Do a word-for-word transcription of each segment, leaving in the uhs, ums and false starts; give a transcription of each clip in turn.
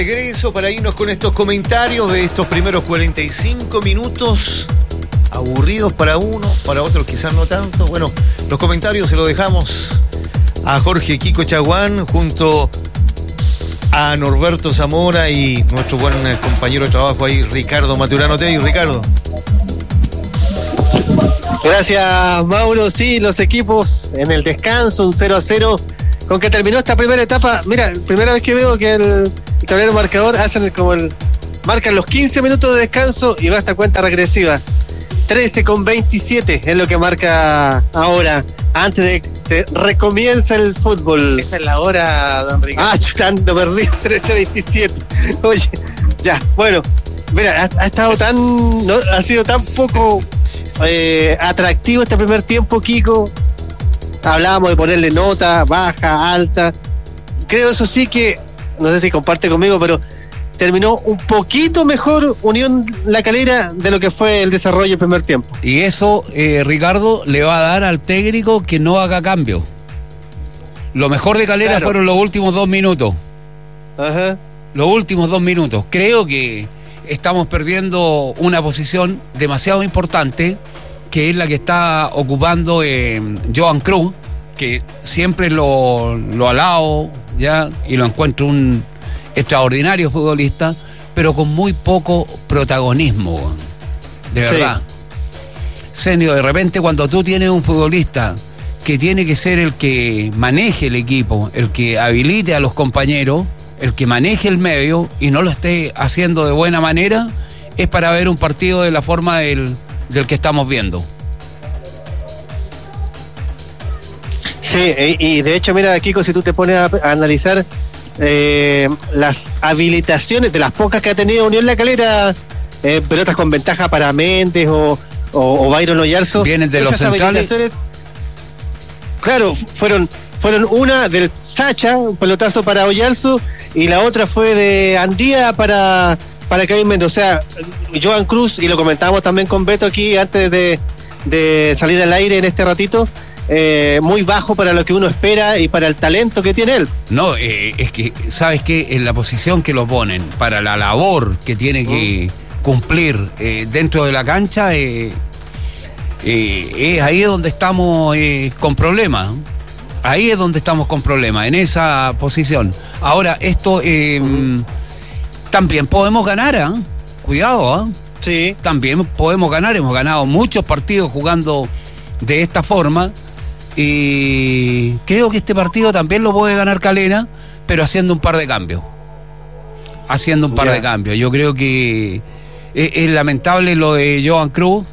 Regreso para irnos con estos comentarios de estos primeros cuarenta y cinco minutos. Aburridos para uno, para otros quizás no tanto. Bueno, los comentarios se los dejamos a Jorge Kiko Chaguán junto a Norberto Zamora y nuestro buen compañero de trabajo ahí, Ricardo Maturano. Te digo, Ricardo. Gracias, Mauro. Sí, los equipos en el descanso, un cero a cero, con que terminó esta primera etapa. Mira, primera vez que veo que el, el tablero marcador hacen como el marcan los quince minutos de descanso y va esta cuenta regresiva. trece con veintisiete es lo que marca ahora, antes de que recomience el fútbol. Esa es la hora, don Ricardo. Ah, chutando, perdí, trece veintisiete. Oye, ya, bueno, mira, ha, ha estado tan, no, ha sido tan poco eh, atractivo este primer tiempo, Kiko. Hablábamos de ponerle nota, baja, alta. Creo eso sí que, no sé si comparte conmigo, pero terminó un poquito mejor Unión La Calera de lo que fue el desarrollo del primer tiempo. Y eso, eh, Ricardo, le va a dar al técnico que no haga cambio. Lo mejor de Calera claro. fueron los últimos dos minutos. Ajá. Los últimos dos minutos. Creo que estamos perdiendo una posición demasiado importante, que es la que está ocupando eh, Joan Cruz, que siempre lo, lo alabo ya y lo encuentro un extraordinario futbolista, pero con muy poco protagonismo, de verdad. Sí. Senio, de repente cuando tú tienes un futbolista que tiene que ser el que maneje el equipo, el que habilite a los compañeros, el que maneje el medio y no lo esté haciendo de buena manera, es para ver un partido de la forma del, del que estamos viendo. Sí, y de hecho, mira, Kiko, si tú te pones a, a analizar Eh, las habilitaciones de las pocas que ha tenido Unión La Calera, eh, pelotas con ventaja para Méndez o, o, o Byron Oyarzo, vienen de los centrales. Claro, fueron fueron una del Sacha, un pelotazo para Oyarzo, y la otra fue de Andía para para Kevin Méndez. O sea, Joan Cruz, y lo comentábamos también con Beto aquí antes de, de salir al aire en este ratito, Eh, muy bajo para lo que uno espera y para el talento que tiene él. No, eh, es que, ¿sabes qué? En la posición que lo ponen, para la labor que tiene que mm. cumplir eh, dentro de la cancha, eh, eh, es ahí donde estamos eh, con problemas. Ahí es donde estamos con problemas, en esa posición. Ahora, esto eh, mm. también podemos ganar, ¿eh? Cuidado, ¿eh? Sí. También podemos ganar, hemos ganado muchos partidos jugando de esta forma. Y creo que este partido también lo puede ganar Calera, pero haciendo un par de cambios. Haciendo un par yeah. de cambios. Yo creo que es, es lamentable lo de Joan Cruz.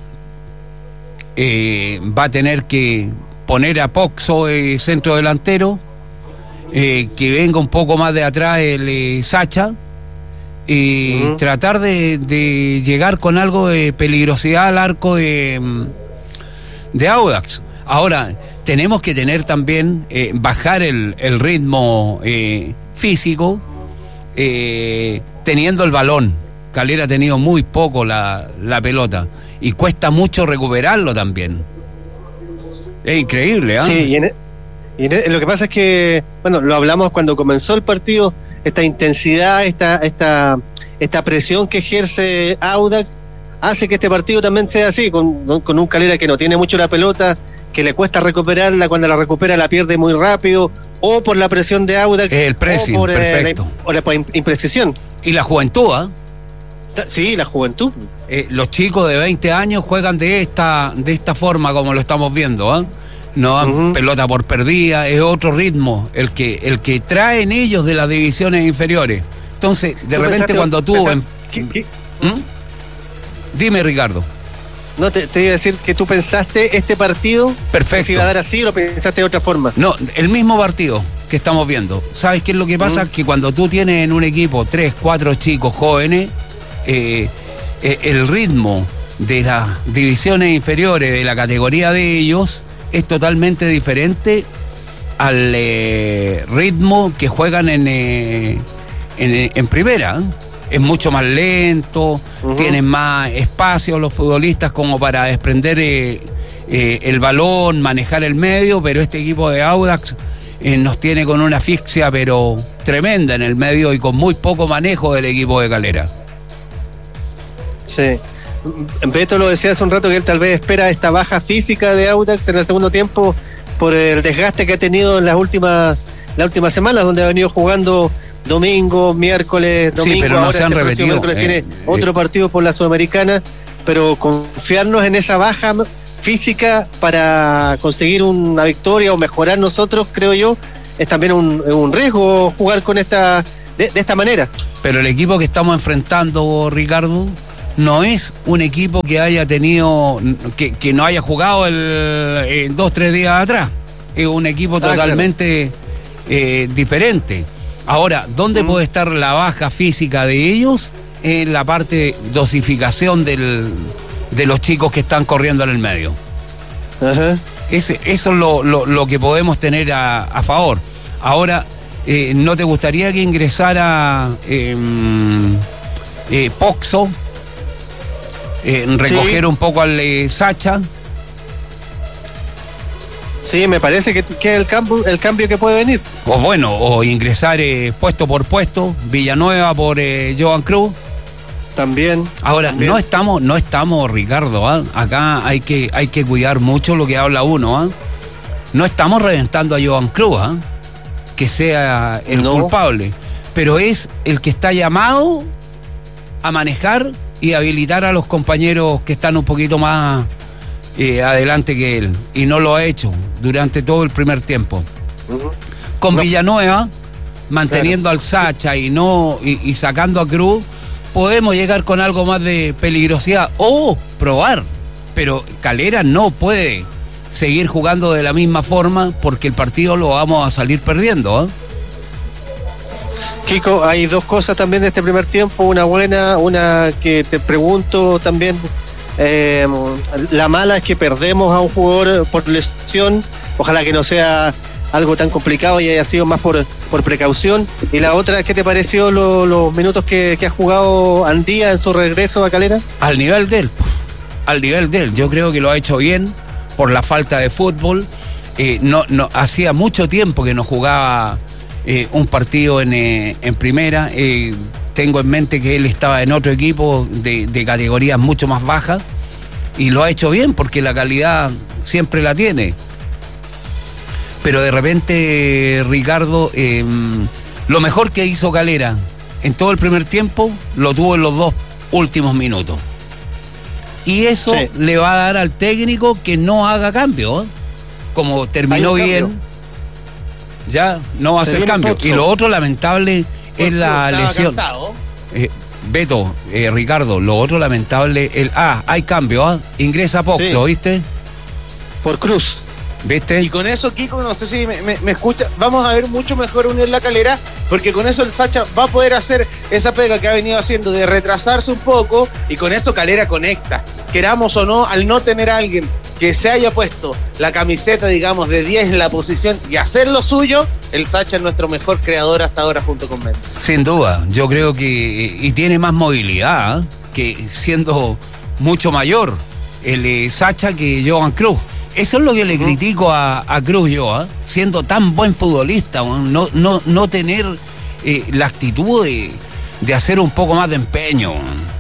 Eh, va a tener que poner a Poxo eh, centro delantero, eh, que venga un poco más de atrás el eh, Sacha, y uh-huh. tratar de, de llegar con algo de peligrosidad al arco de, de Audax. Ahora, tenemos que tener también, eh, bajar el, el ritmo eh, físico, eh, teniendo el balón. Calera ha tenido muy poco la, la pelota y cuesta mucho recuperarlo también. Es increíble, ¿eh? Sí, y, en, y en, lo que pasa es que, bueno, lo hablamos cuando comenzó el partido, esta intensidad, esta, esta, esta presión que ejerce Audax hace que este partido también sea así, con, con un Calera que no tiene mucho la pelota, que le cuesta recuperarla, cuando la recupera la pierde muy rápido, o por la presión de Audax, el pressing, o por, perfecto. Eh, la, o la por imprecisión. Y la juventud, ¿eh? Sí, la juventud. Eh, los chicos de veinte años juegan de esta de esta forma como lo estamos viendo, ¿eh? No dan uh-huh. pelota por perdida, es otro ritmo el que el que traen ellos de las divisiones inferiores. Entonces, de repente pensaste, cuando tú... Pensaste, en... ¿qué, qué? ¿Mm? Dime, Ricardo. No, te, te iba a decir que tú pensaste este partido perfecto, que se iba a dar así, o lo pensaste de otra forma. No, el mismo partido que estamos viendo. ¿Sabes qué es lo que pasa? Mm. Que cuando tú tienes en un equipo tres, cuatro chicos jóvenes, eh, eh, el ritmo de las divisiones inferiores, de la categoría de ellos, es totalmente diferente al eh, ritmo que juegan en, eh, en, en primera, ¿eh? Es mucho más lento, uh-huh. tienen más espacio los futbolistas como para desprender eh, eh, el balón, manejar el medio, pero este equipo de Audax eh, nos tiene con una asfixia pero tremenda en el medio y con muy poco manejo del equipo de Calera. Sí. Beto lo decía hace un rato que él tal vez espera esta baja física de Audax en el segundo tiempo por el desgaste que ha tenido en las últimas las últimas semanas, donde ha venido jugando domingo, miércoles, domingo. Sí, pero no ahora se han este próximo repetido. miércoles Eh, tiene otro eh. partido por la Sudamericana, pero confiarnos en esa baja física para conseguir una victoria o mejorar nosotros, creo yo, es también un, un riesgo jugar con esta de, de esta manera. Pero el equipo que estamos enfrentando, Ricardo, no es un equipo que haya tenido, que, que no haya jugado el, eh, dos, tres días atrás. Es un equipo Ah, totalmente eh, diferente. Ahora, ¿dónde Mm. puede estar la baja física de ellos? En la parte de dosificación del, de los chicos que están corriendo en el medio. Ajá. Ese, eso es lo, lo, lo que podemos tener a, a favor. Ahora, eh, ¿no te gustaría que ingresara eh, eh, Poxo? Eh, recoger Sí. un poco al eh, Sacha. Sí, me parece que, que es el cambio, el cambio que puede venir. O bueno, o ingresar eh, puesto por puesto, Villanueva por eh, Joan Cruz. También. Ahora, también. no estamos, no estamos, Ricardo, ¿ah? Acá hay que, hay que cuidar mucho lo que habla uno, ¿ah? No estamos reventando a Joan Cruz, ¿ah? Que sea el No. culpable, pero es el que está llamado a manejar y habilitar a los compañeros que están un poquito más eh, adelante que él, y no lo ha hecho durante todo el primer tiempo. Ujú. Con No. Villanueva, manteniendo al Sacha y no y, y sacando a Cruz, podemos llegar con algo más de peligrosidad o probar, pero Calera no puede seguir jugando de la misma forma porque el partido lo vamos a salir perdiendo, ¿eh? Kiko, hay dos cosas también de este primer tiempo, una buena, una que te pregunto también, eh, la mala es que perdemos a un jugador por lesión, ojalá que no sea algo tan complicado y haya sido más por, por precaución, y la otra, ¿qué te pareció lo- los minutos que, que ha jugado Andía en su regreso a Calera? Al nivel de él, al nivel de él, yo creo que lo ha hecho bien por la falta de fútbol. Eh, no, no, hacía mucho tiempo que no jugaba eh, un partido en, eh, en primera. Eh, tengo en mente que él estaba en otro equipo de, de categorías mucho más bajas y lo ha hecho bien porque la calidad siempre la tiene. Pero de repente, Ricardo, eh, lo mejor que hizo Calera en todo el primer tiempo lo tuvo en los dos últimos minutos. Y eso Sí. le va a dar al técnico que no haga cambio, ¿eh? Como terminó Hay un bien, cambio. ya no va a Se hacer viene cambio. Pozo. Y lo otro lamentable es la Estaba lesión. cantado. Eh, Beto, eh, Ricardo, lo otro lamentable, el ah, hay cambio, ¿ah? Ingresa Poxo, Sí. ¿viste? Por Cruz. ¿Viste? Y con eso, Kiko, no sé si me, me- me escucha, vamos a ver mucho mejor Unión La Calera, porque con eso el Sacha va a poder hacer esa pega que ha venido haciendo de retrasarse un poco, y con eso Calera conecta. Queramos o no, al no tener a alguien que se haya puesto la camiseta, digamos, de diez en la posición y hacer lo suyo, el Sacha es nuestro mejor creador hasta ahora junto con Mendes. Sin duda, yo creo que y tiene más movilidad, ¿eh? Que siendo mucho mayor el eh, Sacha que Joan Cruz. Eso es lo que le critico a, a Cruz yo, ¿eh? Siendo tan buen futbolista, no, no, no tener eh, la actitud de, de hacer un poco más de empeño.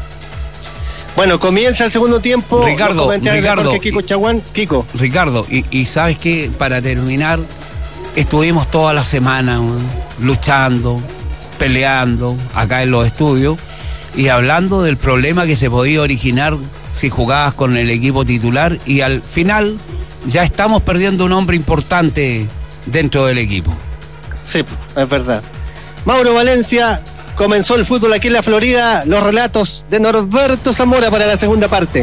Bueno, comienza el segundo tiempo. Ricardo, Los comentarios de Ricardo, Jorge Kiko y- Chaguán. Kiko. Ricardo, y, y sabes que para terminar, estuvimos toda la semana ¿no? luchando, peleando acá en los estudios y hablando del problema que se podía originar si jugabas con el equipo titular, y al final ya estamos perdiendo un hombre importante dentro del equipo. Sí, es verdad. Mauro Valencia, comenzó el fútbol aquí en la Florida. Los relatos de Norberto Zamora para la segunda parte.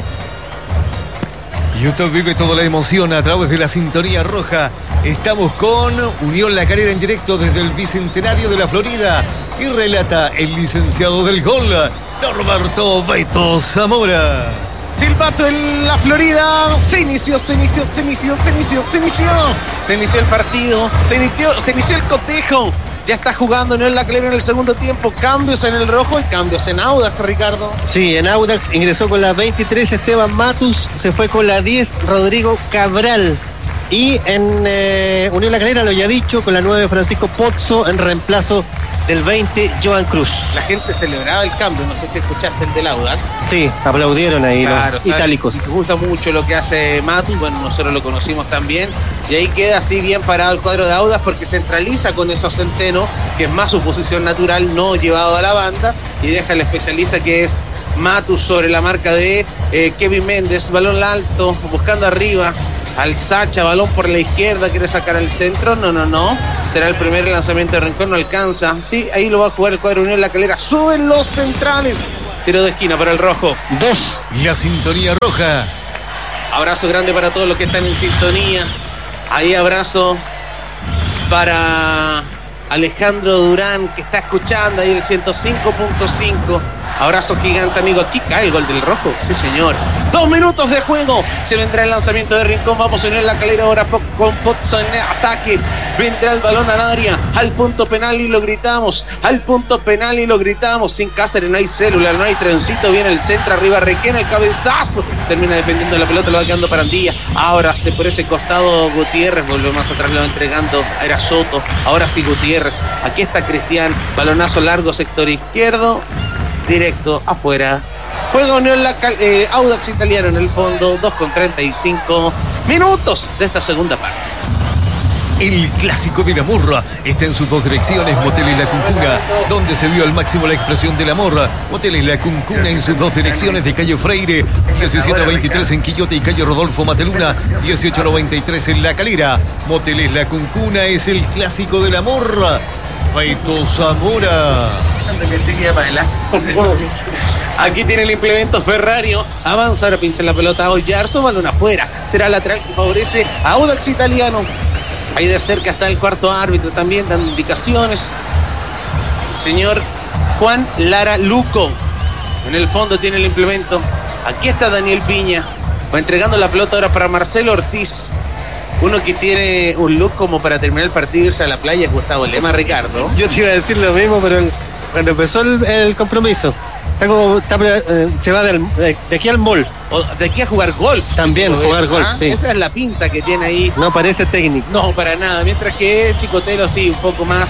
Y usted vive toda la emoción a través de la sintonía roja. Estamos con Unión La Calera en directo desde el Bicentenario de la Florida. Y relata el licenciado del gol, Norberto Beto Zamora. Silbato en la Florida, se inició, se inició, se inició, se inició, se inició, se inició el partido, se inició, se inició el cotejo, ya está jugando Unión La Calera en el segundo tiempo, cambios en el rojo y cambios en Audax, Ricardo. Sí, en Audax ingresó con la veintitrés Esteban Matus, se fue con la diez Rodrigo Cabral. Y en eh, Unión La Calera, lo ya dicho, con la nueve Francisco Pozzo en reemplazo del veinte Joan Cruz. La gente celebraba el cambio, no sé si escuchaste el del Audax. Sí, aplaudieron ahí Claro, los ¿sabes? itálicos. Me gusta mucho lo que hace Matus, bueno, nosotros lo conocimos también, y ahí queda así bien parado el cuadro de Audax porque centraliza con esos Centeno, que es más su posición natural, no llevado a la banda, y deja al especialista que es Matus sobre la marca de eh, Kevin Méndez, balón alto, buscando arriba al Sacha, balón por la izquierda, quiere sacar al centro, no, no, no, será el primer lanzamiento de Rincón, no alcanza, sí, ahí lo va a jugar el cuadro Unión La Calera, suben los centrales, tiro de esquina para el rojo. Dos. La sintonía roja. Abrazo grande para todos los que están en sintonía, ahí abrazo para Alejandro Durán, que está escuchando ahí el ciento cinco punto cinco. Abrazo gigante, amigo. Aquí cae el gol del rojo. Sí, señor. Dos minutos de juego. Se vendrá el lanzamiento de Rincón. Vamos a unir la Calera ahora con Pozzo en ataque. Vendrá el balón al área. Al punto penal y lo gritamos. Al punto penal y lo gritamos. Sin Cáceres no hay célula, no hay trencito. Viene el centro arriba. Requena el cabezazo. Termina defendiendo la pelota. Lo va quedando Parandilla. Ahora se por ese costado Gutiérrez. Volvió más atrás. Lo va entregando. Era Soto. Ahora sí Gutiérrez. Aquí está Cristian. Balonazo largo. Sector izquierdo. Directo afuera. Juega Unión la Cal- eh, Audax Italiano en el fondo. dos con treinta y cinco minutos de esta segunda parte. El clásico de la morra está en sus dos direcciones, Moteles La Cuncuna, donde se vio al máximo la expresión de la morra. Moteles La Cuncuna en sus dos direcciones, de calle Freire, diecisiete veintitrés en Quillote, y calle Rodolfo Mateluna, dieciocho noventa y tres en La Calera. Moteles La Cuncuna es el clásico de la morra. Feito Zamora. Aquí tiene el implemento Ferrario. Avanza, ahora pincha la pelota a Oyarzo, balón afuera. Será lateral que favorece a Audax Italiano. Ahí de cerca está el cuarto árbitro también dando indicaciones. Señor Juan Lara Luco. En el fondo tiene el implemento. Aquí está Daniel Piña. Va entregando la pelota ahora para Marcelo Ortiz. Uno que tiene un look como para terminar el partido e irse a la playa es Gustavo Lema, Ricardo. Yo te iba a decir lo mismo, pero el- cuando empezó el, el compromiso, está como, está, eh, se va del, de, de aquí al mall. O de aquí a jugar golf. También, Chico, jugar ¿eh? golf, ¿Ah? sí. Esa es la pinta que tiene ahí. No parece técnico. No, para nada. Mientras que Chicotelo sí, un poco más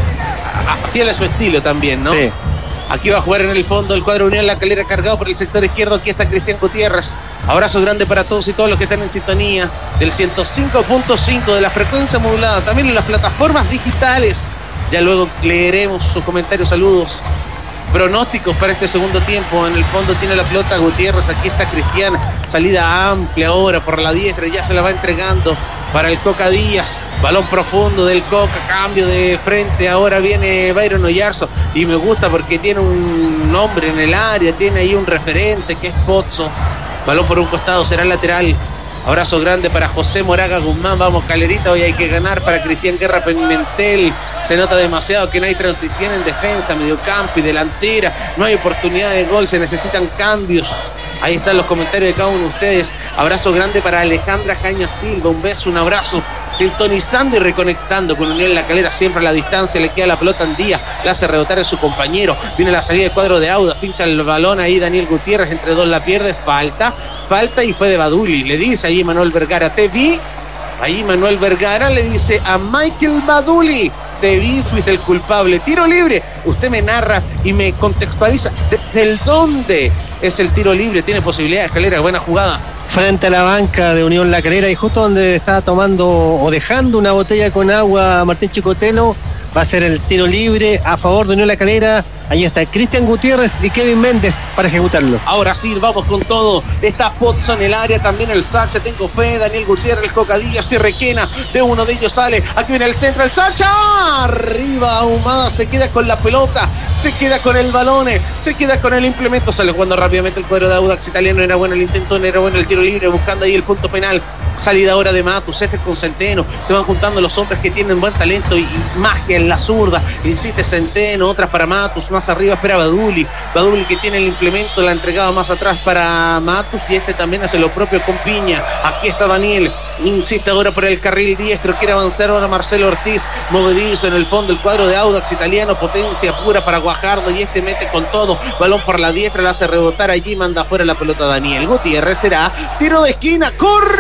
a- a- fiel a su estilo también, ¿no? Sí. Aquí va a jugar en el fondo el cuadro Unión La Calera cargado por el sector izquierdo. Aquí está Cristian Gutiérrez. Abrazo grande para todos y todos los que están en sintonía del ciento cinco punto cinco de la frecuencia modulada. También en las plataformas digitales. Ya luego leeremos sus comentarios, saludos. Pronósticos para este segundo tiempo. En el fondo tiene la pelota Gutiérrez. Aquí está Cristian. Salida amplia ahora por la diestra. Ya se la va entregando para el Coca Díaz. Balón profundo del Coca. Cambio de frente. Ahora viene Byron Oyarzo. Y me gusta porque tiene un nombre en el área. Tiene ahí un referente que es Pozzo. Balón por un costado. Será lateral. Abrazo grande para José Moraga Guzmán. Vamos, Calerita, hoy hay que ganar para Cristian Guerra Pimentel. Se nota demasiado que no hay transición en defensa, mediocampo y delantera. No hay oportunidad de gol, se necesitan cambios. Ahí están los comentarios de cada uno de ustedes. Abrazo grande para Alejandra Caña Silva. Un beso, un abrazo. Sintonizando y reconectando con Unión La Calera, siempre a la distancia. Le queda la pelota en día, la hace rebotar a su compañero. Viene la salida del cuadro de Audax, pincha el balón ahí Daniel Gutiérrez, entre dos la pierde, falta, falta y fue de Baduli. Le dice ahí Manuel Vergara, te vi. Ahí Manuel Vergara le dice a Michael Baduli, te vi, fuiste el culpable. Tiro libre. Usted me narra y me contextualiza de, del dónde es el tiro libre. Tiene posibilidades, Calera, buena jugada. Frente a la banca de Unión La Calera y justo donde estaba tomando o dejando una botella con agua Martín Chicotelo, va a ser el tiro libre a favor de Unión La Calera. Ahí está Cristian Gutiérrez y Kevin Méndez para ejecutarlo. Ahora sí, vamos con todo. Está Pozzo en el área, también el Sacha, tengo fe, Daniel Gutiérrez, el Cocadilla, se requena, de uno de ellos sale, aquí viene el centro, el Sacha, arriba Ahumada, se queda con la pelota, se queda con el balón, se queda con el implemento, sale jugando rápidamente el cuadro de Audax Italiano, era bueno el intento, era bueno el tiro libre, buscando ahí el punto penal. Salida ahora de Matus, este con Centeno, se van juntando los hombres que tienen buen talento y, y magia en la zurda, insiste Centeno, otras para Matus, más arriba espera Baduli, Baduli que tiene el implemento, la entregaba más atrás para Matus y este también hace lo propio con Piña. Aquí está Daniel, insiste ahora por el carril diestro, quiere avanzar ahora Marcelo Ortiz, movedizo en el fondo el cuadro de Audax Italiano, potencia pura para Guajardo y este mete con todo, balón por la diestra, la hace rebotar allí, manda afuera la pelota Daniel Gutiérrez, será tiro de esquina, córner que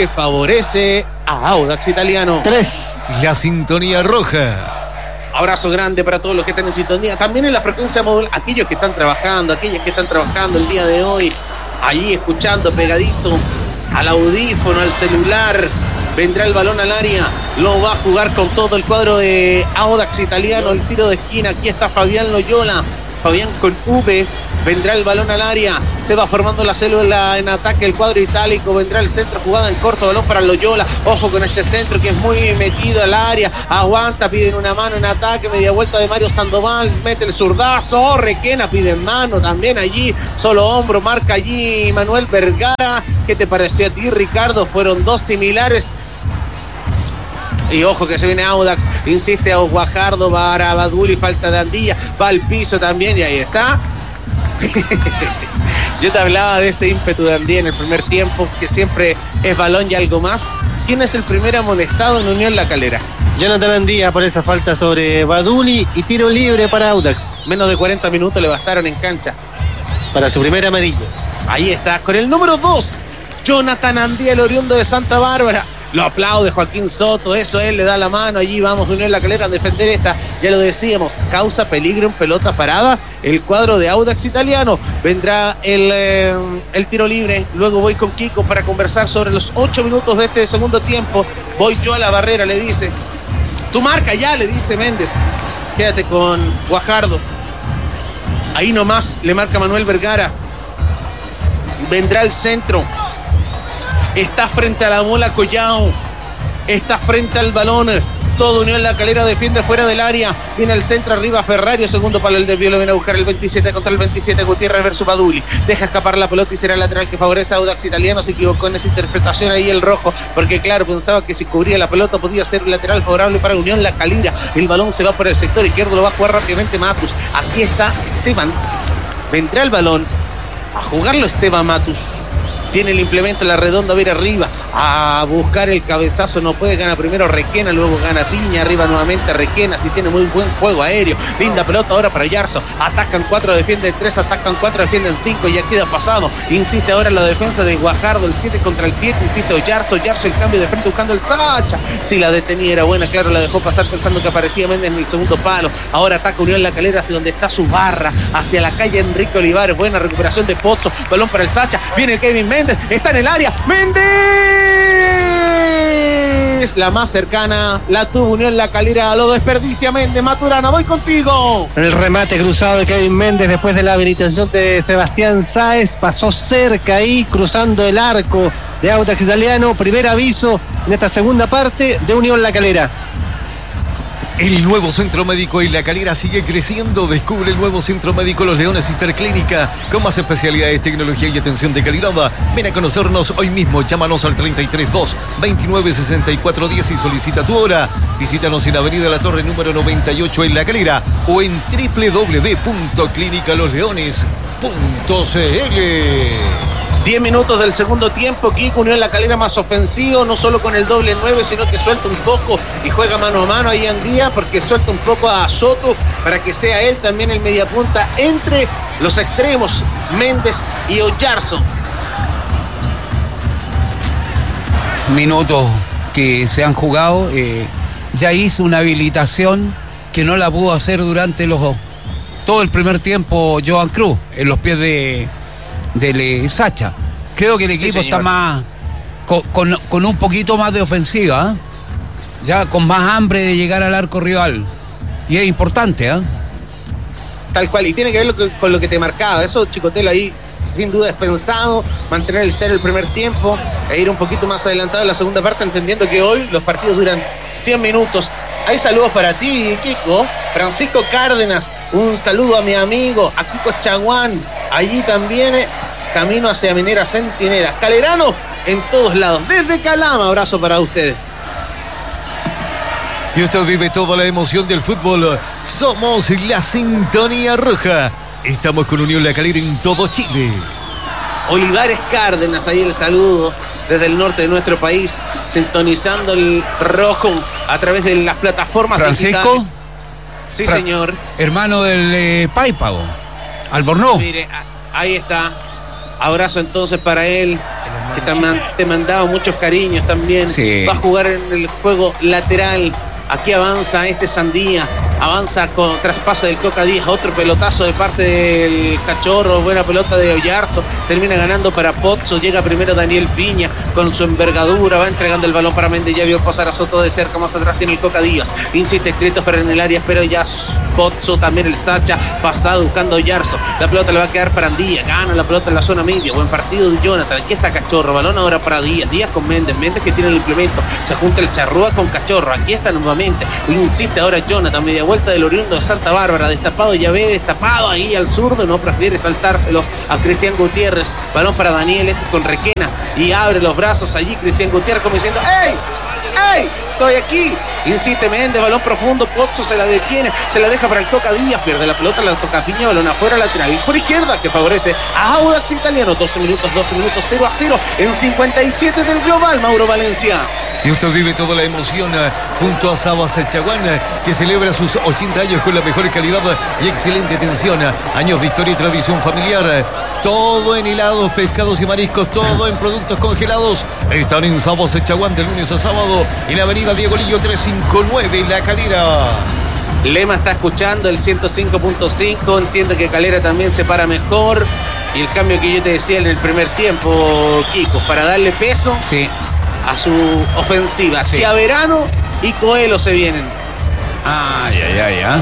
que favorece a Audax Italiano. Tres. La sintonía roja. Abrazo grande para todos los que están en sintonía. También en la frecuencia móvil, aquellos que están trabajando, aquellos que están trabajando el día de hoy, allí escuchando pegadito al audífono, al celular. Vendrá el balón al área, lo va a jugar con todo el cuadro de Audax Italiano, el tiro de esquina. Aquí está Fabián Loyola, Fabián con V. Vendrá el balón al área, se va formando la célula en ataque el cuadro itálico, vendrá el centro, jugada en corto, balón para Loyola, ojo con este centro que es muy metido al área, aguanta, piden una mano en ataque, media vuelta de Mario Sandoval, mete el zurdazo, Requena pide mano también allí, solo hombro, marca allí Manuel Vergara. ¿Qué te pareció a ti, Ricardo? Fueron dos similares. Y ojo que se viene Audax, insiste a Guajardo, va a Baduli, falta de Andilla, va al piso también y ahí está. Yo te hablaba de este ímpetu de Andía en el primer tiempo, que siempre es balón y algo más. ¿Quién es el primer amonestado en Unión La Calera? Jonathan Andía por esa falta sobre Baduli y tiro libre para Audax. Menos de cuarenta minutos le bastaron en cancha para su primer amarillo. Ahí está, con el número dos, Jonathan Andía, el oriundo de Santa Bárbara. Lo aplaude Joaquín Soto, eso él le da la mano, allí vamos Unión La Calera a defender esta, ya lo decíamos, causa peligro en pelota parada, el cuadro de Audax Italiano, vendrá el, eh, el tiro libre, luego voy con Kiko para conversar sobre los ocho minutos de este segundo tiempo, voy yo a la barrera, le dice, tu marca ya, le dice Méndez, quédate con Guajardo, ahí nomás le marca Manuel Vergara, vendrá el centro, está frente a la bola Collao, está frente al balón, todo Unión La Calera defiende fuera del área, viene el centro arriba Ferrario, segundo palo el desvío, lo viene a buscar el veintisiete contra el veintisiete, Gutiérrez versus Baduli, deja escapar la pelota y será el lateral que favorece a Audax Italiano, se equivocó en esa interpretación ahí el rojo, porque claro, pensaba que si cubría la pelota podía ser un lateral favorable para Unión La Calera, el balón se va por el sector izquierdo, lo va a jugar rápidamente Matus, aquí está Esteban, vendrá el balón, a jugarlo Esteban Matus, tiene el implemento, la redonda, va a ir arriba a buscar el cabezazo, no puede, gana primero Requena, luego gana Piña, arriba nuevamente Requena, si tiene muy buen juego aéreo, linda pelota ahora para Yarzo, atacan cuatro, defienden tres, atacan cuatro, defienden cinco, ya queda pasado, insiste ahora la defensa de Guajardo, el siete contra el siete, insiste Yarzo, Yarzo el cambio de frente buscando el tacha, si la detenía era buena, claro, la dejó pasar pensando que aparecía Méndez en el segundo palo, ahora ataca Unión La Calera hacia donde está su barra, hacia la calle Enrique Olivares, buena recuperación de Pozo, balón para el Sacha, viene Kevin Méndez, está en el área, Méndez, la más cercana, la tuvo Unión La Calera, lo desperdicia Méndez, Maturana, voy contigo. El remate cruzado de Kevin Méndez después de la habilitación de Sebastián Sáez, pasó cerca ahí, cruzando el arco de Audax Italiano, primer aviso en esta segunda parte de Unión La Calera. El nuevo centro médico en La Calera sigue creciendo. Descubre el nuevo centro médico Los Leones Interclínica con más especialidades, tecnología y atención de calidad. Ven a conocernos hoy mismo. Llámanos al treinta y tres dos, veintinueve sesenta y cuatro diez y solicita tu hora. Visítanos en Avenida La Torre número noventa y ocho en La Calera o en doble u doble u doble u punto clínica los leones punto c l. diez minutos del segundo tiempo, Kiko, Unión La Calera más ofensivo, no solo con el doble nueve, sino que suelta un poco y juega mano a mano ahí en día, porque suelta un poco a Soto para que sea él también el mediapunta entre los extremos, Méndez y Oyarzo. Minutos que se han jugado, eh, ya hizo una habilitación que no la pudo hacer durante los todo el primer tiempo Joan Cruz, en los pies de de Sacha. Creo que el equipo sí, está más con, con, con un poquito más de ofensiva, ¿eh? Ya con más hambre de llegar al arco rival, y es importante, ¿eh? Tal cual, y tiene que ver lo que, con lo que te marcaba, eso Chicotelo ahí sin duda es pensado, mantener el cero el primer tiempo e ir un poquito más adelantado en la segunda parte, entendiendo que hoy los partidos duran cien minutos. Hay saludos para ti, Kiko. Francisco Cárdenas, un saludo a mi amigo, a Kiko Chaguán, allí también, eh, camino hacia Minera Centinela. Calerano en todos lados, desde Calama, abrazo para ustedes. Y usted vive toda la emoción del fútbol. Somos la Sintonía Roja. Estamos con Unión La Calera en todo Chile. Olivares Cárdenas, ahí el saludo desde el norte de nuestro país, sintonizando el rojo a través de las plataformas Francisco digitales. Sí, Fra- señor. Hermano del eh, Paipago, Albornoz. Mire, ahí está. Abrazo entonces para él. que te, man, te mandaba muchos cariños también. Sí. Va a jugar en el juego lateral. Aquí avanza este Sandía, avanza con traspaso del Coca Díaz, otro pelotazo de parte del Cachorro, buena pelota de Oyarzo, termina ganando para Pozzo, llega primero Daniel Piña con su envergadura, va entregando el balón para Méndez, ya vio pasar a Soto de cerca, más atrás tiene el Coca Díaz, insiste Christopher en el área, pero ya Pozzo, también el Sacha, pasado buscando a Oyarzo, la pelota le va a quedar para Andía, gana la pelota en la zona media, buen partido de Jonathan, aquí está Cachorro, balón ahora para Díaz, Díaz con Méndez, Méndez que tiene el implemento, se junta el Charrúa con Cachorro, aquí está nuevamente, insiste ahora Jonathan, media vuelta del oriundo de Santa Bárbara, destapado, ya ve, destapado ahí al zurdo, no prefiere saltárselo a Cristian Gutiérrez, balón para Daniel, este con Requena, y abre los brazos allí Cristian Gutiérrez como diciendo, ¡ey! ¡Ey! Estoy aquí, insiste Méndez, balón profundo, Pozzo se la detiene, se la deja para el Coca Díaz, pierde la pelota, la toca Piña, balón afuera, lateral, y por izquierda, que favorece a Audax Italiano, doce minutos, doce minutos, cero a cero, en cincuenta y siete del global, Mauro Valencia. Y usted vive toda la emoción uh, junto a Sabas Chaguán, uh, que celebra sus ochenta años con la mejor calidad uh, y excelente atención. Uh, años de historia y tradición familiar. Uh, todo en helados, pescados y mariscos, todo en productos congelados. Están en Sabas Chaguán de lunes a sábado en la avenida Diego Lillo trescientos cincuenta y nueve en La Calera. Lema está escuchando el ciento cinco punto cinco, entiende que Calera también se para mejor. Y el cambio que yo te decía en el primer tiempo, Kiko, para darle peso. Sí. A su ofensiva. Sí. Chiaverano y Coelho se vienen. Ay, ay, ay, ¿eh?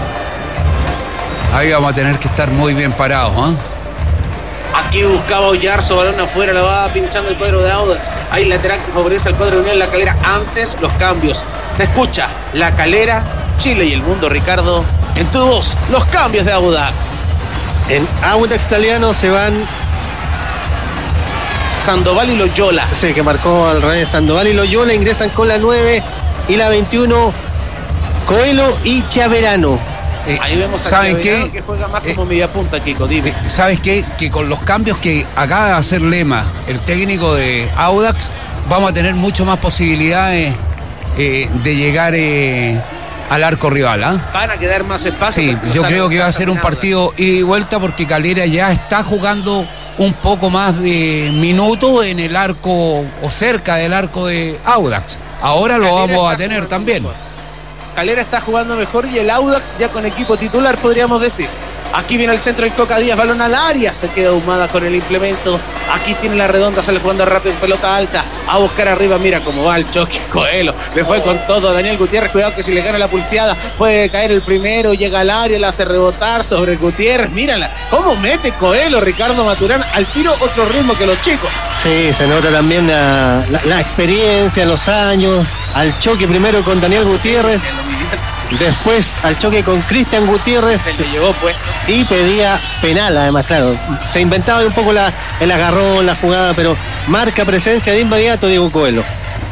Ahí vamos a tener que estar muy bien parados, ¿eh? Aquí buscaba Oyarzo, balón afuera, la va pinchando el cuadro de Audax. Hay lateral que favorece al cuadro de Unión La Calera. Antes los cambios. Te escucha La Calera, Chile y el mundo, Ricardo. En tu voz, los cambios de Audax. En Audax Italiano se van Sandoval y Loyola. Sí, que marcó al revés. Sandoval y Loyola ingresan con la nueve y la veintiuno. Coelho y Chiaverano. Eh, Ahí vemos a ¿saben Chiaverano, qué? que juega más Eh, como media punta, Kiko, dime. Eh, ¿Sabes qué? Que con los cambios que acaba de hacer Lema, el técnico de Audax, vamos a tener mucho más posibilidades eh, de llegar eh, al arco rival, ¿ah? Van a quedar más espacio. Sí, yo creo que va a ser un partido ida y vuelta porque Calera ya está jugando un poco más de minutos en el arco o cerca del arco de Audax. Ahora lo Calera vamos a está tener jugando también. mejor. Calera está jugando mejor y el Audax ya con equipo titular, podríamos decir. Aquí viene el centro del Coca Díaz, balón al área, se queda ahumada con el implemento. Aquí tiene la redonda, sale jugando rápido, pelota alta, a buscar arriba, mira cómo va el choque, Coelho, le fue con todo a Daniel Gutiérrez, cuidado que si le gana la pulseada puede caer el primero, llega al área, la hace rebotar sobre Gutiérrez, mírala, cómo mete Coelho, Ricardo Maturana, al tiro otro ritmo que los chicos. Sí, se nota también la, la, la experiencia, los años, al choque primero con Daniel Gutiérrez, después al choque con Cristian Gutiérrez. Se le llevó pues. Y pedía penal, además, claro. Se inventaba un poco la, el agarrón, la jugada, pero marca presencia de inmediato Diego Coelho.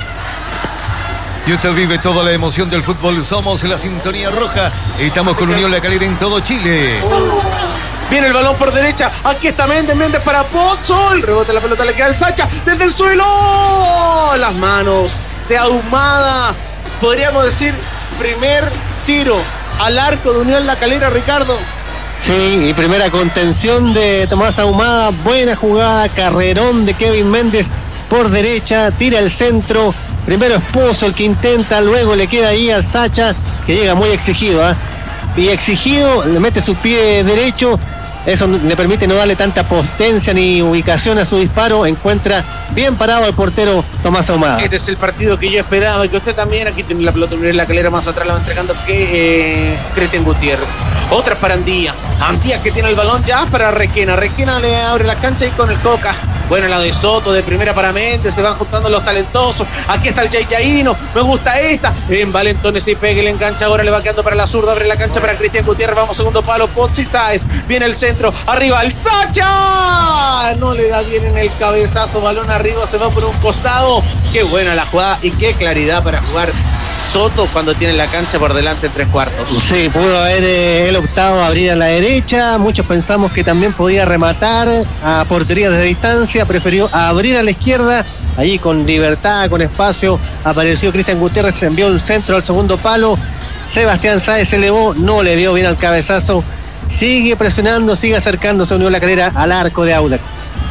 Y usted vive toda la emoción del fútbol. Somos la Sintonía Roja. Estamos con Unión La Calera en todo Chile. Viene el balón por derecha. Aquí está Méndez, Méndez para Pozzo. El rebote de la pelota le queda al Sacha. Desde el suelo. Las manos de Ahumada. Podríamos decir, primer tiro al arco de Unión La Calera, Ricardo. Sí, y primera contención de Tomás Ahumada. Buena jugada, carrerón de Kevin Méndez por derecha. Tira el centro. Primero es Pozzo el que intenta, luego le queda ahí al Sacha, que llega muy exigido, ¿eh? Y exigido, le mete su pie derecho. Eso le permite no darle tanta potencia ni ubicación a su disparo. Encuentra bien parado al portero Tomás Ahumada. Este es el partido que yo esperaba, y que usted también. Aquí tiene la pelota en La Calera, más atrás la va entregando que eh, Cristian Gutiérrez. Otra para Andía. Andía que tiene el balón ya para Requena. Requena le abre la cancha y con el Coca. Bueno, la de Soto, de primera para Méndez, se van juntando los talentosos. Aquí está el Yayaino, me gusta esta. En Valentones y pegue, le engancha, ahora le va quedando para la zurda, abre la cancha para Cristian Gutiérrez, vamos segundo palo, Pozzi Sáez, viene el centro, arriba el Sacha. No le da bien en el cabezazo, balón arriba, se va por un costado. Qué buena la jugada y qué claridad para jugar Soto cuando tiene la cancha por delante en tres cuartos. Sí, pudo haber eh, él optado a abrir a la derecha. Muchos pensamos que también podía rematar a portería desde distancia. Prefirió abrir a la izquierda. Allí con libertad, con espacio. Apareció Cristian Gutiérrez, envió el centro al segundo palo. Sebastián Sáez se elevó, no le dio bien al cabezazo. Sigue presionando, sigue acercándose a Unión La Calera al arco de Audax.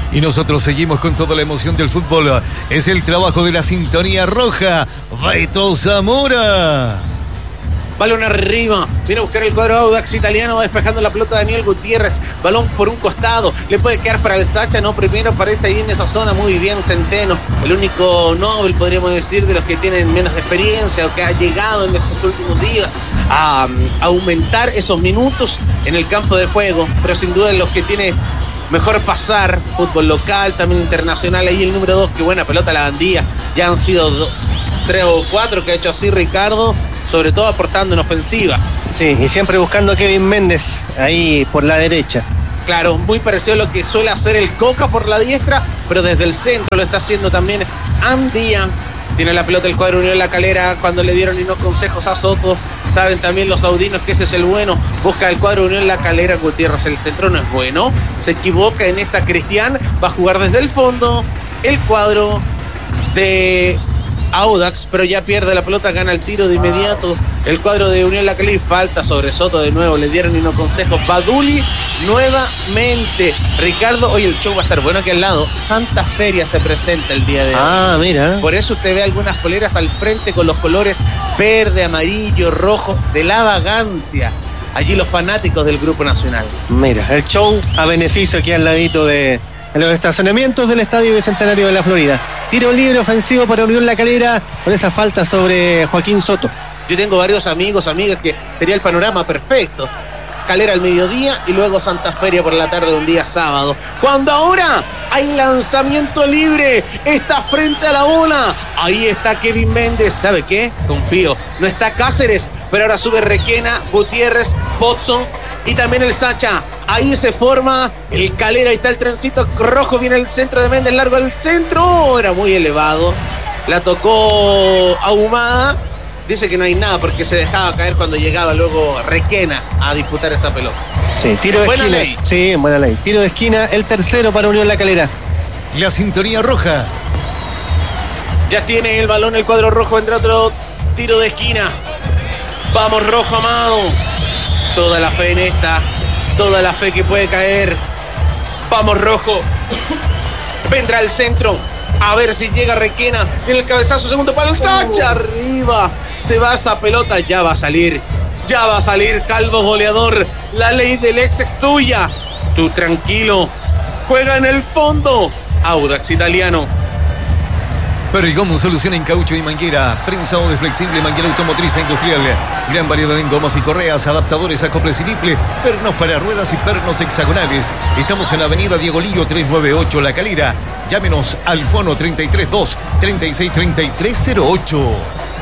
Y nosotros seguimos con toda la emoción del fútbol. Es el trabajo de la sintonía roja. Beto Zamora. Balón arriba, viene a buscar el cuadro Audax italiano, despejando la pelota Daniel Gutiérrez, balón por un costado, le puede quedar para el Sacha, no, primero aparece ahí en esa zona muy bien Centeno, el único Nobel podríamos decir de los que tienen menos experiencia o que ha llegado en estos últimos días a, a aumentar esos minutos en el campo de juego, pero sin duda los que tiene mejor pasar, fútbol local, también internacional, ahí el número dos, que buena pelota la bandía, ya han sido dos, tres o cuatro que ha hecho así Ricardo, sobre todo aportando en ofensiva. Sí, y siempre buscando a Kevin Méndez ahí por la derecha. Claro, muy parecido a lo que suele hacer el Coca por la diestra, pero desde el centro lo está haciendo también Andía. Tiene la pelota el cuadro Unión La Calera cuando le dieron y no consejos a Soto. Saben también los saudinos que ese es el bueno. Busca el cuadro Unión La Calera, Gutiérrez, el centro no es bueno. Se equivoca en esta Cristian, va a jugar desde el fondo el cuadro de Audax, pero ya pierde la pelota, gana el tiro de inmediato el cuadro de Unión La Calera y falta sobre Soto de nuevo, le dieron y no consejos. Baduli nuevamente. Ricardo, hoy el show va a estar bueno aquí al lado. Santa Feria se presenta el día de hoy. Ah, mira. Por eso usted ve algunas poleras al frente con los colores verde, amarillo, rojo de la vagancia. Allí los fanáticos del Grupo Nacional. Mira, el show a beneficio aquí al ladito de en los estacionamientos del Estadio Bicentenario de la Florida. Tiro libre ofensivo para Unión La Calera por esa falta sobre Joaquín Soto. Yo tengo varios amigos, amigas que sería el panorama perfecto. Calera al mediodía y luego Santa Feria por la tarde un día sábado. Cuando ahora hay lanzamiento libre, está frente a la bola. Ahí está Kevin Méndez. ¿Sabe qué? Confío. No está Cáceres, pero ahora sube Requena, Gutiérrez, Potson y también el Sacha. Ahí se forma el Calera, ahí está el trencito rojo, viene el centro de Méndez, largo al centro, era muy elevado, la tocó Ahumada, dice que no hay nada porque se dejaba caer cuando llegaba luego Requena a disputar esa pelota. Sí, tiro de buena esquina. Ley. Sí, en buena ley. Tiro de esquina, el tercero para Unión La Calera. La sintonía roja. Ya tiene el balón el cuadro rojo, vendrá otro tiro de esquina. Vamos rojo, Amado. Toda la fe en esta. Toda la fe que puede caer. Vamos rojo. Vendrá el centro. A ver si llega Requena. Tiene el cabezazo, segundo palo. Sacha arriba. Se va esa pelota. Ya va a salir. Ya va a salir Calvo goleador. La ley del ex es tuya. Tú tranquilo. Juega en el fondo. Audax italiano. Perigón, solución en caucho y manguera, prensado de flexible, manguera automotriz e industrial, gran variedad en gomas y correas, adaptadores, acoples y niple, pernos para ruedas y pernos hexagonales. Estamos en la avenida Diego Lillo trescientos noventa y ocho La Calera. Llámenos al fono treinta y tres dos, treinta y seis, treinta y tres cero ocho.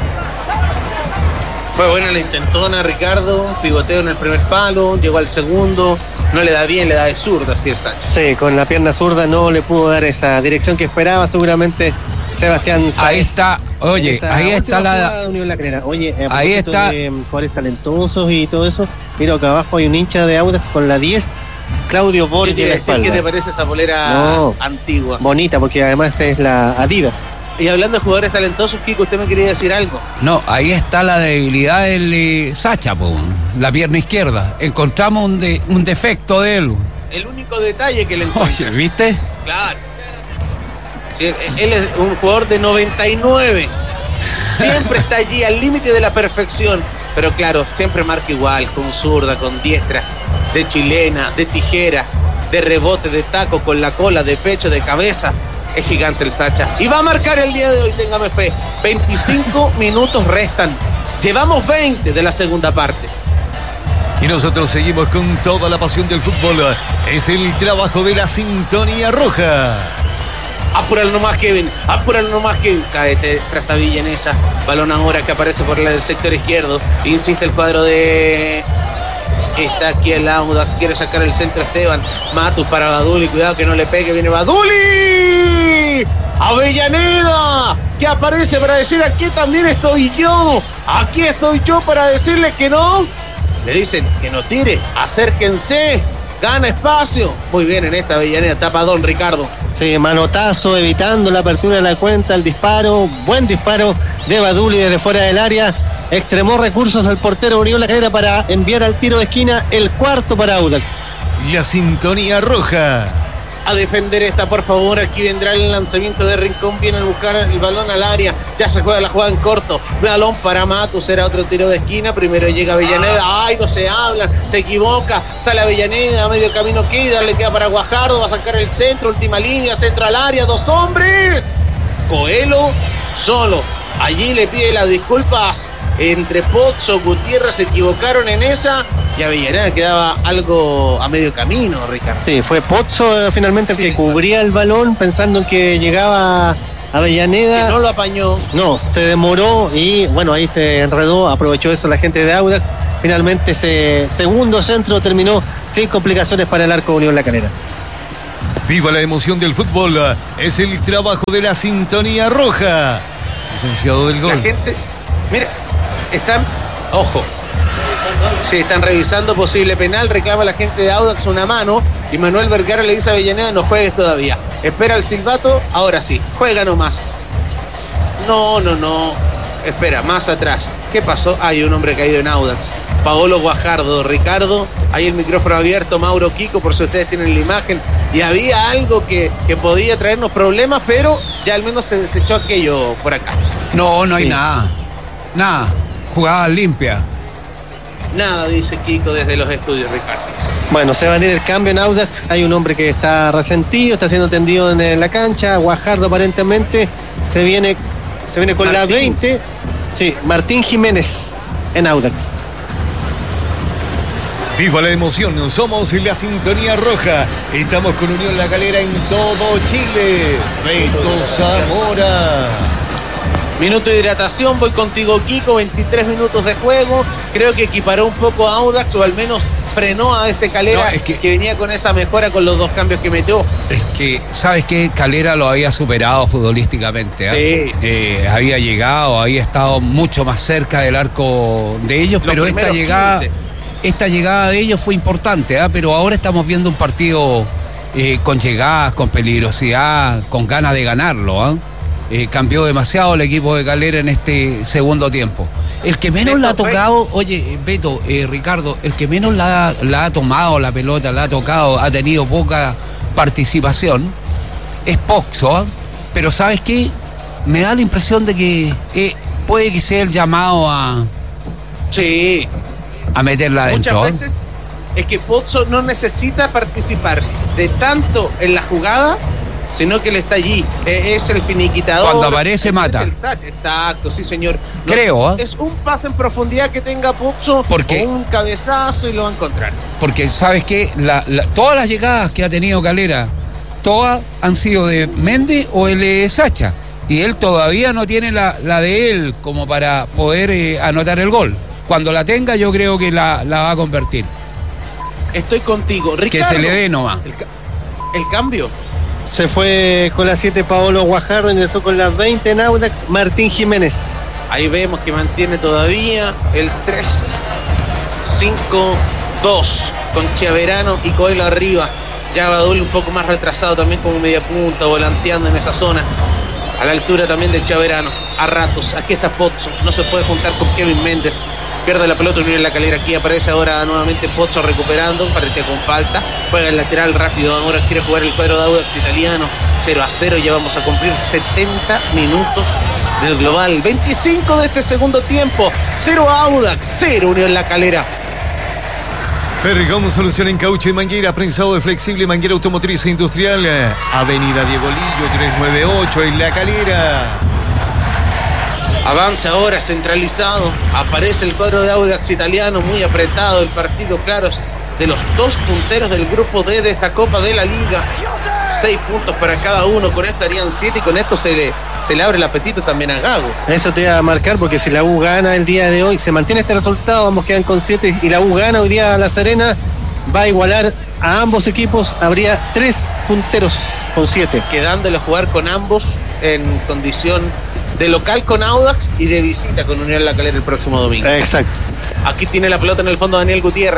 Fue buena la intentona, Ricardo, pivoteo en el primer palo, llegó al segundo, no le da bien, le da de zurda, así es Sánchez. Sí, con la pierna zurda no le pudo dar esa dirección que esperaba seguramente Sebastián. Ahí está, oye, Esa ahí está última la... jugada de Unión La Calera. Oye, a Ahí propósito está. de um, jugadores talentosos y todo eso, mira acá abajo hay un hincha de Audax con la diez, Claudio ¿Qué Borges te en iba la a decir? ¿Qué te espalda. parece esa bolera No. antigua? Bonita, porque además es la Adidas. Y hablando de jugadores talentosos, Kiko, usted me quería decir algo. No, ahí está la debilidad del eh, Sacha, po, la pierna izquierda. Encontramos un, de, un defecto de él. El único detalle que le Oye, encuentra. ¿viste? Claro. Sí, él es un jugador de noventa y nueve. Siempre está allí al límite de la perfección. Pero claro, siempre marca igual, con zurda, con diestra, de chilena, de tijera, de rebote, de taco, con la cola, de pecho, de cabeza. Es gigante el Sacha. Y va a marcar el día de hoy, téngame fe. veinticinco minutos restan. Llevamos veinte de la segunda parte. Y nosotros seguimos con toda la pasión del fútbol. Es el trabajo de la sintonía roja. Apúralo nomás, Kevin. Apúralo nomás, Kevin. Caete Trastavilla en esa. Balón ahora que aparece por el sector izquierdo. Insiste el cuadro de... Está aquí el Audax. Quiere sacar el centro Esteban. Matus para Baduli. Cuidado que no le pegue. Viene Baduli. Avellaneda. Que aparece para decir aquí también estoy yo. Aquí estoy yo para decirle que no. Le dicen que no tire. Acérquense. Gana espacio. Muy bien en esta Avellaneda. Tapadón, Ricardo. Sí, manotazo, evitando la apertura de la cuenta, el disparo, buen disparo de Baduli desde fuera del área, extremó recursos al portero Unión La Calera para enviar al tiro de esquina el cuarto para Audax. La sintonía roja. a defender esta, por favor. Aquí vendrá el lanzamiento de Rincón. Viene a buscar el balón al área. Ya se juega la jugada en corto. Balón para Matus. Será otro tiro de esquina. Primero llega Avellaneda. Ay, no se habla. Se equivoca. Sale Avellaneda. A medio camino queda. Le queda para Guajardo. Va a sacar el centro. Última línea. Centro al área. Dos hombres. Coelho solo. Allí le pide las disculpas. Entre Pozzo, Gutiérrez se equivocaron en esa. Y Avellaneda quedaba algo a medio camino, Ricardo. Sí, fue Pozzo eh, finalmente el Sí, que sí. cubría el balón pensando en que llegaba Avellaneda. Que no lo apañó. No, se demoró y bueno, ahí se enredó, aprovechó eso la gente de Audax. Finalmente ese segundo centro terminó sin complicaciones para el arco Unión La Calera. Viva la emoción del fútbol. Es el trabajo de la sintonía roja. Licenciado del La gol. gente, mira, están, ojo, sí, están revisando posible penal, reclama la gente de Audax una mano y Manuel Vergara le dice a Avellaneda, no juegues todavía. Espera el silbato, ahora sí, juega nomás. No, no, no, espera, más atrás. ¿Qué pasó? Hay un hombre caído en Audax. Paolo Guajardo, Ricardo, ahí el micrófono abierto, Mauro Kiko, por si ustedes tienen la imagen. Y había algo que, que podía traernos problemas, pero ya al menos se desechó aquello por acá. No, no hay Sí. nada. Nada. Jugada limpia. Nada, dice Kiko desde los estudios, Ricardo. Bueno, se va a venir el cambio en Audax. Hay un hombre que está resentido, está siendo tendido en, en la cancha. Guajardo aparentemente se viene, se viene con la Martín. veinte. Sí, Martín Jiménez en Audax. Viva la emoción, somos la sintonía roja. Estamos con Unión La Calera en todo Chile. Feito Zamora. Minuto de hidratación, voy contigo, Kiko, veintitrés minutos de juego. Creo que equiparó un poco a Audax, o al menos frenó a ese Calera No, es que- que venía con esa mejora con los dos cambios que metió. Es que, ¿sabes qué? Calera lo había superado futbolísticamente. ¿eh? Sí. Eh, había llegado, había estado mucho más cerca del arco de ellos, Los pero esta primeros llegada, quince. esta llegada de ellos fue importante, ¿eh? Pero ahora estamos viendo un partido eh, con llegadas, con peligrosidad, con ganas de ganarlo. ¿eh? Eh, cambió demasiado el equipo de Calera en este segundo tiempo. El que menos Beto, la ha fue- tocado, oye, Beto, eh, Ricardo, el que menos la, la ha tomado la pelota, la ha tocado, ha tenido poca participación, es Pozzo, ¿eh? Pero ¿sabes qué? Me da la impresión de que eh, puede que sea el llamado a, Sí, a meterla muchas adentro. ¿eh? veces es que Pozzo no necesita participar de tanto en la jugada, sino que él está allí. Eh, es el finiquitador. Cuando aparece, es mata. el sac- Exacto, sí, señor. No, Creo, ¿eh? Es un pase en profundidad que tenga Pozzo, Porque- o un cabezazo y lo va a encontrar. Porque sabes que todas las llegadas que ha tenido Calera, todas han sido de Méndez o el de Sacha. Y él todavía no tiene la, la de él como para poder eh, anotar el gol. Cuando la tenga, yo creo que la, la va a convertir. Estoy contigo, Que Ricardo. se le dé nomás. El, ca- el cambio. Se fue con las siete Paolo Guajardo, ingresó con las veinte en Audax Martín Jiménez. Ahí vemos que mantiene todavía el tres cinco dos con Chiaverano y Coelho arriba. Ya Badul un poco más retrasado también como media punta, volanteando en esa zona. A la altura también del Chiaverano. A ratos. Aquí está Pozzo. No se puede juntar con Kevin Méndez. Pierde la pelota Unión La Calera. Aquí aparece ahora nuevamente Pozzo recuperando. Parecía con falta. Juega el lateral rápido. Ahora quiere jugar el cuadro de Audax italiano. cero a cero. Ya vamos a cumplir setenta minutos del global. veinticinco de este segundo tiempo. cero Audax, cero Unión La Calera. Pergamos solución en caucho y manguera, prensado de flexible, manguera automotriz e industrial. eh, Avenida Diego Lillo, trescientos noventa y ocho, en La Calera. Avanza ahora centralizado. Aparece el cuadro de Audax italiano, muy apretado el partido, claro, es de los dos punteros del grupo D de esta Copa de la Liga. Seis puntos para cada uno, con esto harían siete y con esto se le, se le abre el apetito también a Gago. Eso te iba a marcar porque si la U gana el día de hoy, se mantiene este resultado, ambos quedan con siete y la U gana hoy día a La Serena, va a igualar a ambos equipos, habría tres punteros con siete. Quedándole a jugar con ambos en condición de local con Audax y de visita con Unión La Calera el próximo domingo. Exacto. Aquí tiene la pelota en el fondo Daniel Gutiérrez.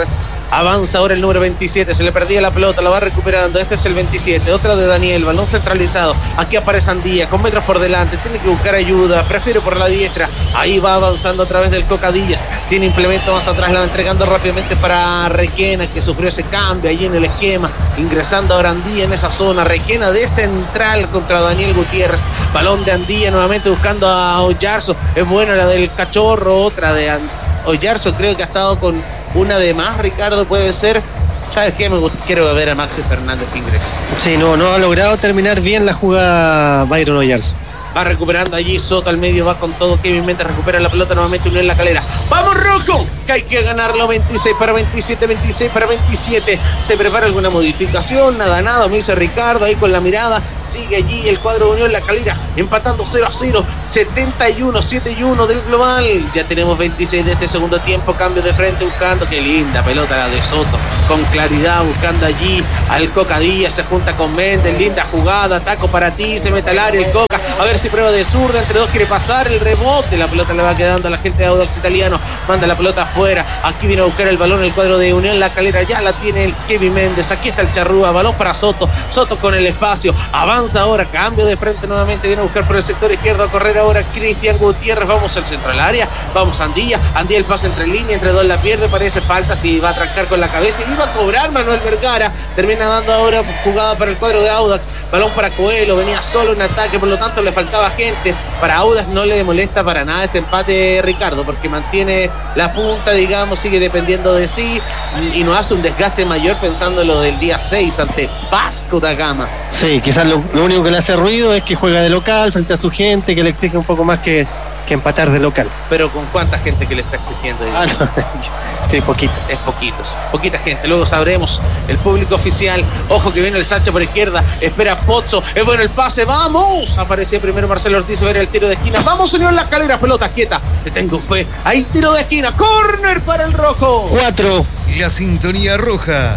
Avanza ahora el número veintisiete, se le perdía la pelota, la va recuperando. Este es el veintisiete, otra de Daniel, balón centralizado. Aquí aparece Andía, con metros por delante, tiene que buscar ayuda, prefiere por la diestra. Ahí va avanzando a través del Cocadillas. Tiene implemento más atrás, la va entregando rápidamente para Requena, que sufrió ese cambio allí en el esquema. Ingresando ahora Andía en esa zona. Requena de central contra Daniel Gutiérrez. Balón de Andía nuevamente buscando a Oyarzo. Es buena la del Cachorro, otra de And- Oyarzo, creo que ha estado con una de más, Ricardo, puede ser. ¿Sabes qué? Me gust- quiero ver a Maxi Fernández que ingrese. Sí, no, no ha logrado terminar bien la jugada Byron Oyarzo. Va recuperando allí Soto al medio, va con todo. Kevin Méndez recupera la pelota nuevamente, Unión La Calera. ¡Vamos, Rocco! Que hay que ganarlo. veintiséis para veintisiete, veintiséis para veintisiete. Se prepara alguna modificación, nada, nada, me dice Ricardo ahí con la mirada. Sigue allí el cuadro de Unión La Calera, empatando cero a cero, setenta y uno, siete y uno del global. Ya tenemos veintiséis de este segundo tiempo. Cambio de frente buscando, qué linda pelota la de Soto, con claridad buscando allí al Cocadilla. Se junta con Méndez, linda jugada, taco para ti, se mete al área el Coca. A ver si prueba de zurda, entre dos quiere pasar, el rebote, la pelota le va quedando a la gente de Audax Italiano. Manda la pelota afuera, aquí viene a buscar el balón el cuadro de Unión La Calera. Ya la tiene el Kevin Méndez, aquí está el Charrúa, balón para Soto. Soto con el espacio, avanza ahora, cambio de frente nuevamente, viene a buscar por el sector izquierdo, a correr ahora Cristian Gutiérrez. Vamos al centro del área, vamos a Andía, Andía el pase entre línea, entre dos la pierde, parece falta, si va a trancar con la cabeza y iba a cobrar Manuel Vergara. Termina dando ahora jugada para el cuadro de Audax, balón para Coelho, venía solo en ataque, por lo tanto le faltaba gente. Para Audax no le molesta para nada este empate, Ricardo, porque mantiene la punta, digamos, sigue dependiendo de sí y no hace un desgaste mayor pensando en lo del día seis ante Vasco da Gama. Sí, quizás lo, lo único que le hace ruido es que juega de local frente a su gente, que le exige un poco más que, que empatar de local. Pero con cuánta gente que le está exigiendo. Ah, no. Sí, poquito. Es poquitos, poquita gente. Luego sabremos el público oficial. Ojo que viene el Sacha por izquierda. Espera Pozzo. Es bueno el pase. ¡Vamos! Aparecía primero Marcelo Ortiz. Ver el tiro de esquina. ¡Vamos, señor La Calera! Pelota quieta. Te tengo fe. Ahí tiro de esquina. ¡Córner para el rojo! Cuatro. Y la sintonía roja.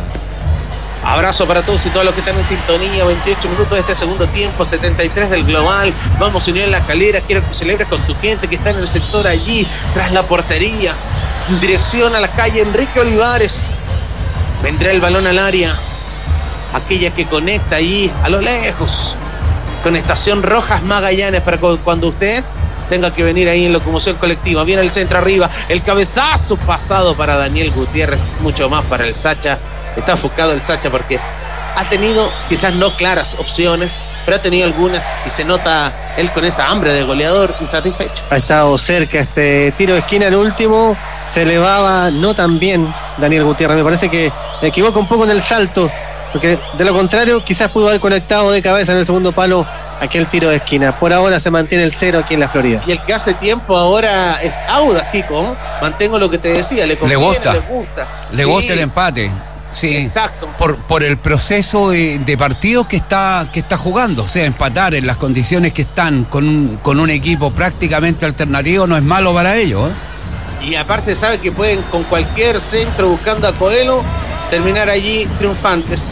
Abrazo para todos y todos los que están en sintonía. veintiocho minutos de este segundo tiempo, setenta y tres del global. Vamos a unir La Calera. Quiero que celebres con tu gente que está en el sector allí, tras la portería. En dirección a la calle Enrique Olivares. Vendrá el balón al área. Aquella que conecta allí a lo lejos con Estación Rojas Magallanes, para cuando usted tenga que venir ahí en locomoción colectiva. Viene el centro arriba. El cabezazo pasado para Daniel Gutiérrez. Mucho más para el Sacha. Está enfocado el Sacha porque ha tenido quizás no claras opciones, pero ha tenido algunas y se nota él con esa hambre de goleador insatisfecho. Ha estado cerca este tiro de esquina, el último se elevaba no tan bien Daniel Gutiérrez. Me parece que me equivoco un poco en el salto, porque de lo contrario quizás pudo haber conectado de cabeza en el segundo palo aquel tiro de esquina. Por ahora se mantiene el cero aquí en la Florida. Y el que hace tiempo ahora es Audax, Kiko. Mantengo lo que te decía, le conviene, Le gusta. le gusta. Le Sí, gusta el empate. Sí, exacto. Por, por el proceso de, de partido que está, que está jugando. O sea, empatar en las condiciones que están con un, con un equipo prácticamente alternativo no es malo para ellos, ¿eh? Y aparte sabe que pueden con cualquier centro buscando a Coelho terminar allí triunfantes,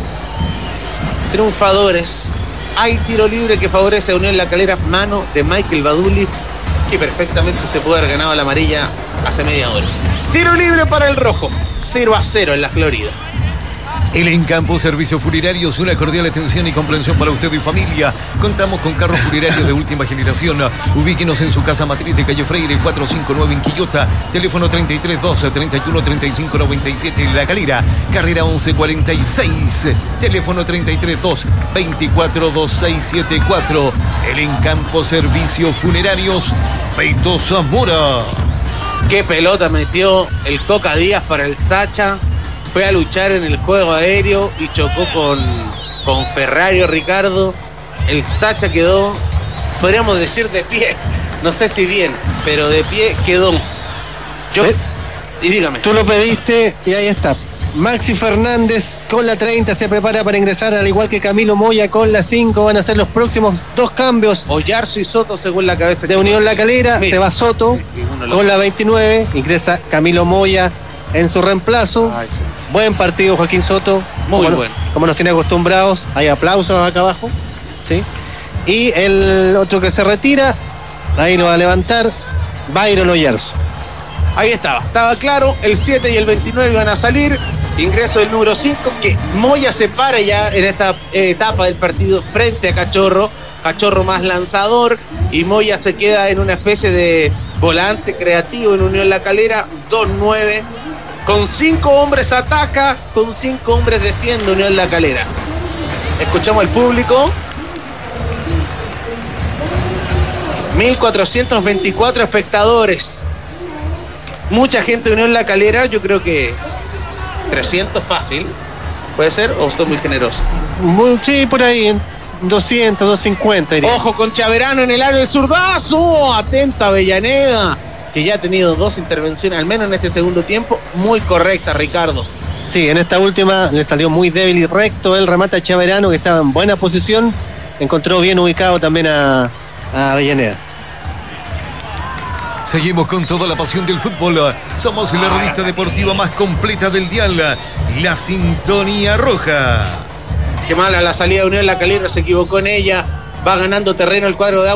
triunfadores. Hay tiro libre que favorece a Unión La Calera, mano de Michael Baduli, que perfectamente se puede haber ganado la amarilla hace media hora. Tiro libre para el rojo, cero a cero en la Florida. El Encampo Servicios Funerarios, una cordial atención y comprensión para usted y familia. Contamos con carros funerarios de última generación. Ubíquenos en su casa matriz de calle Freire cuatrocientos cincuenta y nueve en Quillota. Teléfono treinta y tres doce, treinta y uno, treinta y cinco noventa y siete en La Calera. Carrera once cuarenta y seis. Teléfono treinta y tres dos, veinticuatro veintiséis setenta y cuatro. El Encampo Servicios Funerarios, Peito Zamora. Qué pelota metió el Coca Díaz para el Sacha. Fue a luchar en el juego aéreo y chocó con, con Ferrario, Ricardo. El Sacha quedó, podríamos decir, de pie. No sé si bien, pero de pie quedó. Yo, ¿Eh? Y dígame. Tú lo pediste y ahí está. Maxi Fernández con la treinta se prepara para ingresar, al igual que Camilo Moya con la cinco. Van a ser los próximos dos cambios Oyarzo y Soto según la cabeza de Unión La Calera. Mira. Se va Soto Sí, uno lo- con la veintinueve. Ingresa Camilo Moya en su reemplazo. Ay, sí. Buen partido, Joaquín Soto. Muy como, bueno. Como nos tiene acostumbrados. Hay aplausos acá abajo. ¿Sí? Y el otro que se retira, ahí lo va a levantar, Byron Oyarzo. Ahí estaba, estaba claro, el siete y el veintinueve iban a salir. Ingreso del número cinco, que Moya se para ya en esta eh, etapa del partido frente a Cachorro. Cachorro más lanzador y Moya se queda en una especie de volante creativo en Unión La Calera. Dos nueve. Con cinco hombres ataca, con cinco hombres defiende Unión La Calera. Escuchamos al público. mil cuatrocientos veinticuatro espectadores. Mucha gente de Unión La Calera, yo creo que trescientos fácil. ¿Puede ser? ¿O estoy muy generoso? Muy, sí, por ahí, doscientos, doscientos cincuenta. Diría. Ojo con Chaverano en el área del zurdazo. Atenta Avellaneda, que ya ha tenido dos intervenciones, al menos en este segundo tiempo, muy correcta, Ricardo. Sí, en esta última le salió muy débil y recto el remate a Chaverano, que estaba en buena posición. Encontró bien ubicado también a, a Avellaneda. Seguimos con toda la pasión del fútbol. Somos la revista deportiva más completa del dial, La Sintonía Roja. Qué mala la salida de Unión La Calera, se equivocó en ella. Va ganando terreno el cuadro de